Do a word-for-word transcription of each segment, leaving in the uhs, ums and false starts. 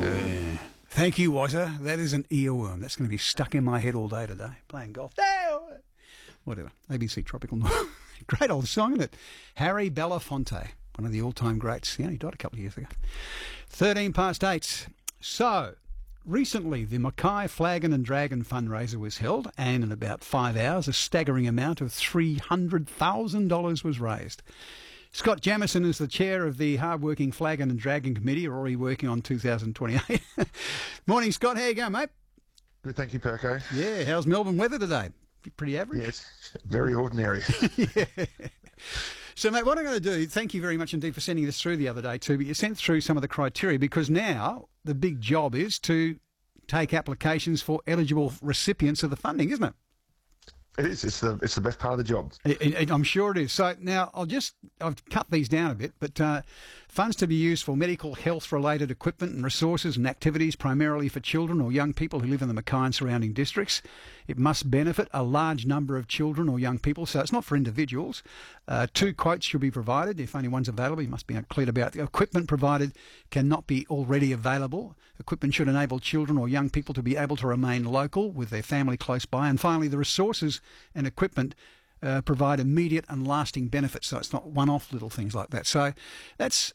Uh, thank you, Wazza. That is an earworm. That's going to be stuck in my head all day today, playing golf. Whatever. A B C Tropical Noise. Great old song, isn't it? Harry Belafonte, one of the all-time greats. Yeah, he died a couple of years ago. thirteen past eight. So, recently the Mackay Flagon and Dragon fundraiser was held, and in about five hours a staggering amount of three hundred thousand dollars was raised. Scott Jamieson is the chair of the hard-working Flagon and Dragon Committee, already working on two thousand twenty-eight. Morning, Scott. How you going, mate? Good, thank you, Perko. Yeah, how's Melbourne weather today? Pretty average? Yes, very ordinary. Yeah. So, mate, what I'm going to do, thank you very much indeed for sending this through the other day too, but you sent through some of the criteria because now the big job is to take applications for eligible recipients of the funding, isn't it? It is. It's the it's the best part of the job. It, it, I'm sure it is. So now I'll just I've cut these down a bit, but uh, funds to be used for medical health related equipment and resources and activities, primarily for children or young people who live in the Mackay and surrounding districts. It must benefit a large number of children or young people, so it's not for individuals. Uh, two quotes should be provided. If only one's available, you must be clear about the equipment provided cannot be already available. Equipment should enable children or young people to be able to remain local with their family close by. And finally, the resources and equipment uh, provide immediate and lasting benefits, so it's not one-off little things like that. So that's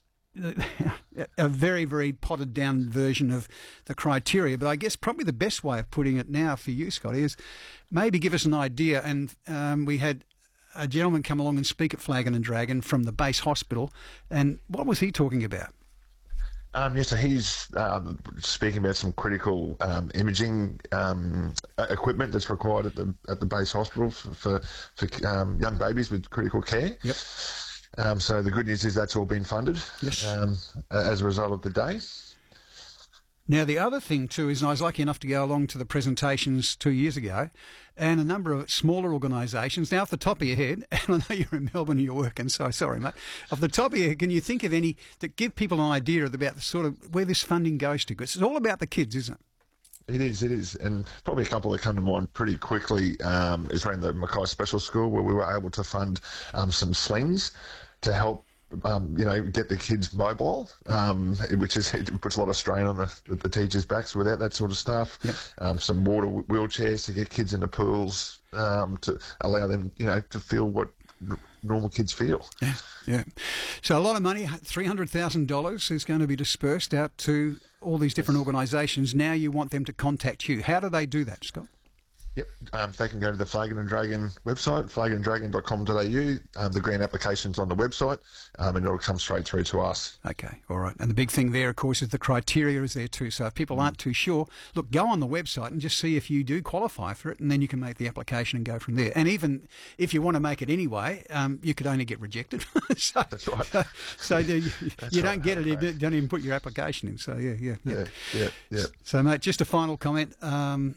a very, very potted down version of the criteria, but I guess probably the best way of putting it now for you, Scotty, is maybe give us an idea. And um, we had a gentleman come along and speak at Flagon and Dragon from the base hospital, and what was he talking about? Um, yes, so he's um, speaking about some critical um, imaging um, equipment that's required at the at the base hospital for for, for um, young babies with critical care. Yep. Um, so the good news is that's all been funded. Yes. Um, as a result of the day. Now, the other thing, too, is I was lucky enough to go along to the presentations two years ago, and a number of smaller organisations. Now, off the top of your head, and I know you're in Melbourne and you're working, so sorry, mate. Off the top of your head, can you think of any that give people an idea about the sort of where this funding goes to? Because it's all about the kids, isn't it? It is, it is. And probably a couple that come to mind pretty quickly um, is around the Mackay Special School, where we were able to fund um, some slings to help Um, you know, get the kids mobile, um, which is it puts a lot of strain on the, the teachers' backs without that sort of stuff. Yep. Um, some water wheelchairs to get kids into pools um, to allow them, you know, to feel what n- normal kids feel. Yeah, yeah. So a lot of money, three hundred thousand dollars is going to be dispersed out to all these different organisations. Now you want them to contact you. How do they do that, Scott? Yep, um, they can go to the Flagon and Dragon website, flagon and dragon dot com dot a u. Um, the grant application's on the website, um, and it'll come straight through to us. Okay, all right. And the big thing there, of course, is the criteria is there too. So if people aren't too sure, look, go on the website and just see if you do qualify for it, and then you can make the application and go from there. And even if you want to make it anyway, um, you could only get rejected. so, That's right. So, so you, That's you right. don't get it, you don't even put your application in. So, yeah, yeah, yeah. Yeah, yeah, yeah. So, mate, just a final comment. Um,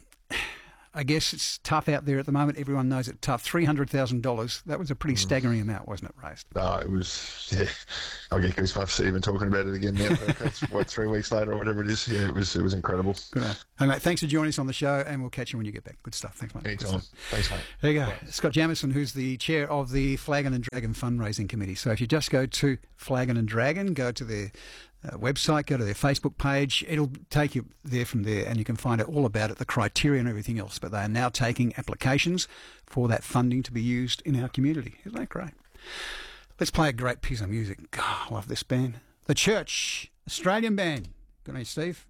I guess it's tough out there at the moment. Everyone knows it's tough. three hundred thousand dollars, that was a pretty staggering amount, wasn't it, raised? No, it was, yeah, I'll get goosebumps even talking about it again now. That's what, three weeks later or whatever it is. Yeah, it was it was incredible. Good on. Hey, mate, thanks for joining us on the show, and we'll catch you when you get back. Good stuff. Thanks, mate. Anytime. Thanks, mate. There you go. Scott Jamieson, who's the chair of the Flagon and Dragon Fundraising Committee. So if you just go to Flagon and Dragon, go to their uh, website, go to their Facebook page, it'll take you there from there, and you can find out all about it, the criteria and everything else. But they are now taking applications for that funding to be used in our community. Isn't that great? Let's play a great piece of music. God, I love this band. The Church, Australian band. Good night, Steve.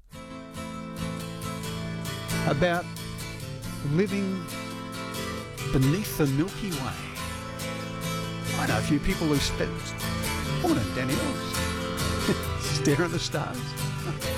About living beneath the Milky Way. I know a few people who spent morning, Danielle, stare at the stars.